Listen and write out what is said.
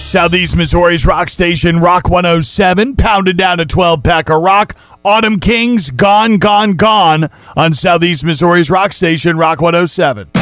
Southeast Missouri's rock station, Rock 107, pounded down a 12-pack of rock. Autumn Kings, Gone, Gone, Gone on Southeast Missouri's rock station, Rock 107.